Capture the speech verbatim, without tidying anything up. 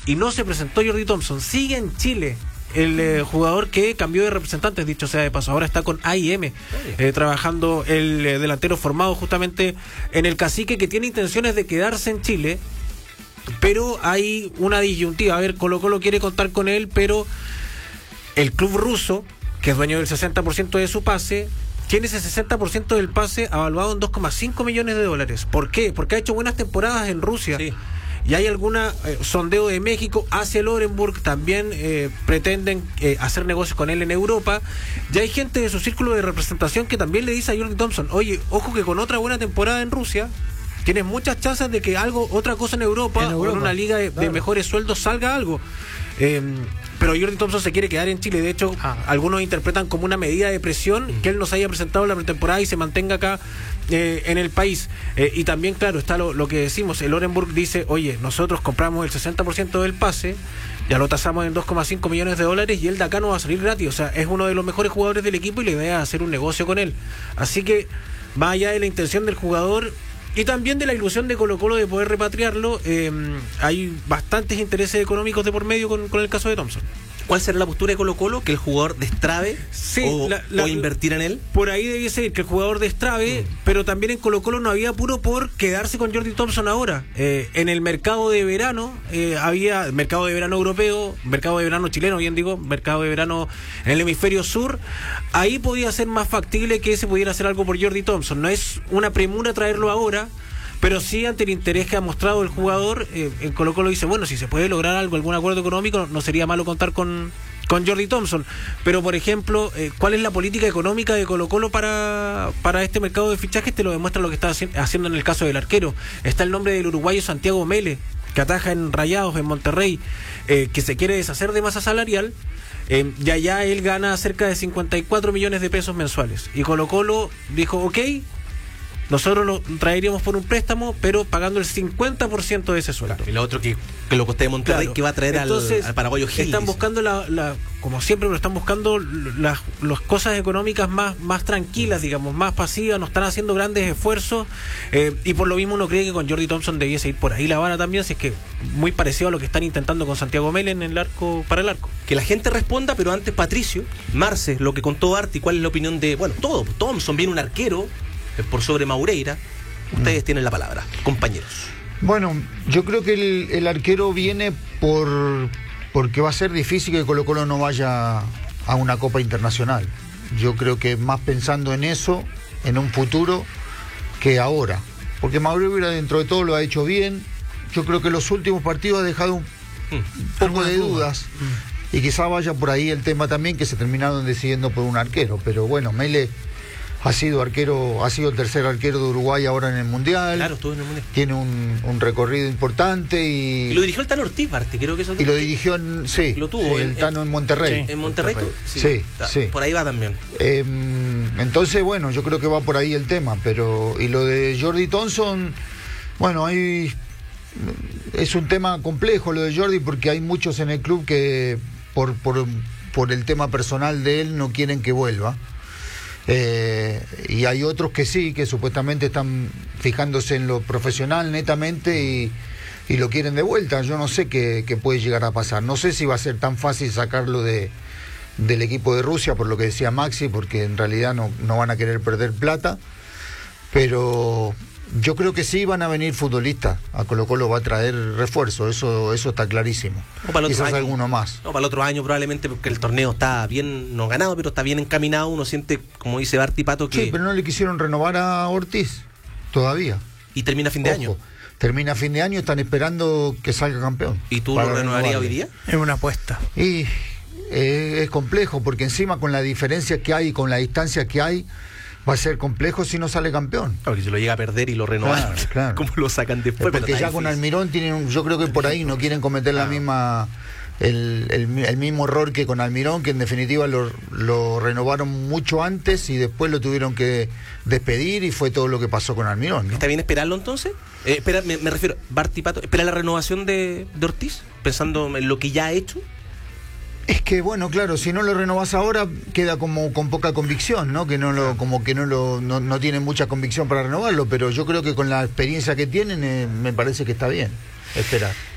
y no se presentó Jordi Thompson. Sigue en Chile el eh, jugador que cambió de representantes, dicho sea de paso. Ahora está con A I M, eh, trabajando el eh, delantero formado justamente en el Cacique, que tiene intenciones de quedarse en Chile, pero hay una disyuntiva. A ver, Colo Colo quiere contar con él, pero el club ruso, que es dueño del sesenta por ciento de su pase, tiene ese sesenta por ciento del pase avaluado en dos coma cinco millones de dólares. ¿Por qué? Porque ha hecho buenas temporadas en Rusia. Sí. Y hay alguna eh, sondeo de México hacia el Orenburg, también eh, pretenden eh, hacer negocios con él en Europa. Ya hay gente de su círculo de representación que también le dice a Jordi Thompson, oye, ojo que con otra buena temporada en Rusia tienes muchas chances de que algo, otra cosa en Europa, en Europa o en una liga de, claro, de mejores sueldos salga algo. Eh, pero Jordi Thompson se quiere quedar en Chile. De hecho, ah. algunos interpretan como una medida de presión mm. que él nos haya presentado en la pretemporada y se mantenga acá eh, en el país. Eh, y también, claro, está lo, lo que decimos. El Orenburg dice, oye, nosotros compramos el sesenta por ciento del pase, ya lo tasamos en dos coma cinco millones de dólares y él de acá no va a salir gratis. O sea, es uno de los mejores jugadores del equipo y la idea es hacer un negocio con él. Así que, más allá de la intención del jugador y también de la ilusión de Colo Colo de poder repatriarlo, eh, hay bastantes intereses económicos de por medio con, con el caso de Thompson. ¿Cuál será la postura de Colo Colo? ¿Que el jugador destrabe sí, o, la, la, o invertir en él? Por ahí debiese ir que el jugador destrabe, mm. pero también en Colo Colo no había apuro por quedarse con Jordi Thompson ahora. Eh, en el mercado de verano, eh, había mercado de verano europeo, mercado de verano chileno, bien digo, mercado de verano en el hemisferio sur. Ahí podía ser más factible que se pudiera hacer algo por Jordi Thompson. No es una premura traerlo ahora, pero sí ante el interés que ha mostrado el jugador. eh, en Colo Colo dice, bueno, si se puede lograr algo, algún acuerdo económico, no sería malo contar con, con Jordi Thompson. Pero, por ejemplo, eh, ¿cuál es la política económica de Colo Colo para, para este mercado de fichajes? Te lo demuestra lo que está haci- haciendo en el caso del arquero. Está el nombre del uruguayo Santiago Mele, que ataja en Rayados, en Monterrey, eh, que se quiere deshacer de masa salarial. Eh, y allá él gana cerca de cincuenta y cuatro millones de pesos mensuales. Y Colo Colo dijo, ok, nosotros lo traeríamos por un préstamo, pero pagando el cincuenta por ciento de ese sueldo. Claro, y lo otro que, que lo costé de Monterrey, claro, que va a traer entonces, al, al paraguayo Gil. Están buscando, la, la, como siempre, pero están buscando las, las cosas económicas más, más tranquilas, digamos, más pasivas. No están haciendo grandes esfuerzos. Eh, y por lo mismo uno cree que con Jordi Thompson debiese ir por ahí la Habana también, si es que muy parecido a lo que están intentando con Santiago Mele en el arco, para el arco. Que la gente responda, pero antes, Patricio, Marce, lo que contó Arti, ¿cuál es la opinión de, bueno, todo? Thompson, viene un arquero por sobre Maureira. Ustedes mm. tienen la palabra, compañeros. Bueno, yo creo que el, el arquero viene por porque va a ser difícil que Colo Colo no vaya a una Copa Internacional. Yo creo que más pensando en eso, en un futuro, que ahora. Porque Maureira dentro de todo lo ha hecho bien. Yo creo que los últimos partidos ha dejado un, mm. un poco de dudas. Mm. Y quizá vaya por ahí el tema también, que se terminaron decidiendo por un arquero. Pero bueno, Mele ha sido arquero, ha sido el tercer arquero de Uruguay ahora en el Mundial. Claro, estuvo en el Mundial. Tiene un, un recorrido importante y... Y lo dirigió el Tano Ortiz, Barte, creo que eso... Y lo dirigió en... Sí, lo tuvo, sí, en, el Tano en Monterrey. Sí, ¿En Monterrey? Monterrey. Sí, sí, sí. Por ahí va también. Eh, entonces, bueno, yo creo que va por ahí el tema, pero... Y lo de Jordi Thompson, bueno, hay... Es un tema complejo lo de Jordi, porque hay muchos en el club que por, por, por el tema personal de él no quieren que vuelva. Eh, y hay otros que sí, que supuestamente están fijándose en lo profesional netamente y, y lo quieren de vuelta. Yo no sé qué, qué puede llegar a pasar. No sé si va a ser tan fácil sacarlo de, del equipo de Rusia, por lo que decía Maxi, porque en realidad no, no van a querer perder plata. Pero yo creo que sí van a venir futbolistas. A Colo Colo va a traer refuerzo, eso eso está clarísimo. O para el Quizás otro año, alguno más. No, para el otro año probablemente, porque el torneo está bien, no ganado, pero está bien encaminado. Uno siente, como dice Barty Pato, que... Sí, pero no le quisieron renovar a Ortiz todavía. Y termina fin de Ojo, año. Termina fin de año, están esperando que salga campeón. ¿Y tú lo renovarías hoy día? Es una apuesta. Y eh, es complejo, porque encima con la diferencia que hay, con la distancia que hay, va a ser complejo si no sale campeón. Porque si lo llega a perder y lo renovan, claro, claro. ¿cómo lo sacan después? Porque ya con Almirón tienen un, yo creo que por ahí no quieren cometer la misma el, el, el mismo error que con Almirón, que en definitiva lo, lo renovaron mucho antes y después lo tuvieron que despedir, y fue todo lo que pasó con Almirón, ¿no? ¿Está bien esperarlo entonces? Eh, espera, me, me refiero, Barty Pato, ¿espera la renovación de, de Ortiz? Pensando en lo que ya ha hecho. Es que bueno, claro, si no lo renovás ahora queda como con poca convicción, ¿no? Que no lo, como que no lo, no, no tienen mucha convicción para renovarlo, pero yo creo que con la experiencia que tienen eh, me parece que está bien esperar.